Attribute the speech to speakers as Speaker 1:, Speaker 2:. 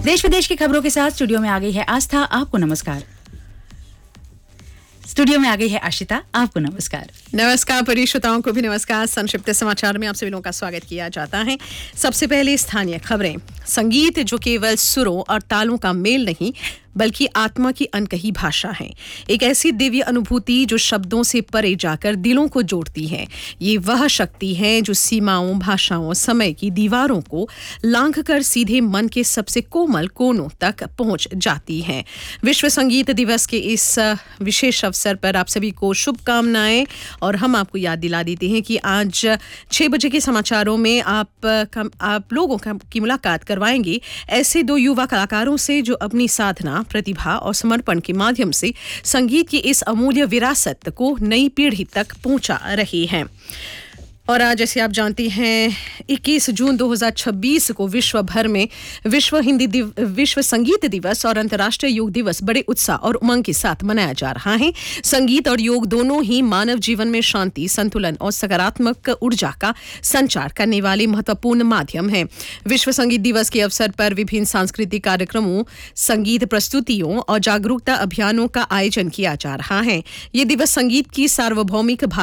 Speaker 1: देश विदेश की खबरों के साथ स्टूडियो में आ गई है आस्था। आपको नमस्कार। स्टूडियो में आ गई है आशिता। आपको नमस्कार।
Speaker 2: नमस्कार परी श्रोताओं को भी नमस्कार। संक्षिप्त समाचार में आप सभी लोगों का स्वागत किया जाता है। सबसे पहले स्थानीय खबरें। संगीत जो केवल सुरों और तालों का मेल नहीं बल्कि आत्मा की अनकही भाषा है। एक ऐसी दिव्य अनुभूति जो शब्दों से परे जाकर दिलों को जोड़ती है। ये वह शक्ति है जो सीमाओं, भाषाओं, समय की दीवारों को लांघकर सीधे मन के सबसे कोमल कोनों तक पहुंच जाती है। विश्व संगीत दिवस के इस विशेष अवसर पर आप सभी को शुभकामनाएं। और हम आपको याद दिला देते हैं कि आज 6 बजे के समाचारों में आप लोगों की मुलाकात करवाएंगे ऐसे 2 युवा कलाकारों से जो अपनी साधना, प्रतिभा और समर्पण के माध्यम से संगीत की इस अमूल्य विरासत को नई पीढ़ी तक पहुंचा रहे हैं। और आज जैसे आप जानते हैं 21 जून 2026 को विश्व भर में विश्व संगीत दिवस और अंतर्राष्ट्रीय योग दिवस बड़े उत्साह और उमंग के साथ मनाया जा रहा है। संगीत और योग दोनों ही मानव जीवन में शांति, संतुलन और सकारात्मक ऊर्जा का संचार करने वाले महत्वपूर्ण माध्यम हैं। विश्व संगीत दिवस के अवसर पर विभिन्न सांस्कृतिक कार्यक्रमों, संगीत प्रस्तुतियों और जागरूकता अभियानों का आयोजन किया जा रहा है। ये दिवस संगीत की सार्वभौमिक